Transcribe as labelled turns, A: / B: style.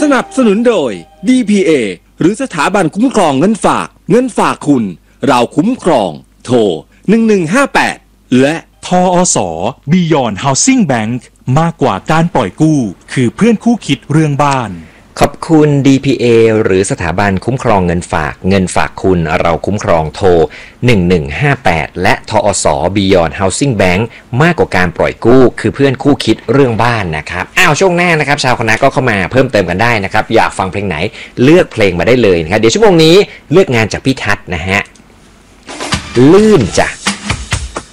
A: นับสนุนโดย DPA หรือสถาบันคุ้มครองเงินฝากคุณเราคุ้มครองโทร1158และ
B: ทอส. Beyond Housing Bank มากกว่าการปล่อยกู้คือเพื่อนคู่คิดเรื่องบ้าน
C: ขอบคุณ DPA หรือสถาบันคุ้มครองเงินฝากคุณเราคุ้มครองโทร1158และทอส. Beyond Housing Bank มากกว่าการปล่อยกู้คือเพื่อนคู่คิดเรื่องบ้านนะครับช่วงหน้านะครับชาวคณะก็เข้ามาเพิ่มเติมกันได้นะครับอยากฟังเพลงไหนเลือกเพลงมาได้เลยนะครับเดี๋ยวชั่วโมงนี้เลือกงานจากพี่ทัศน์นะฮะลื่นจ้ะ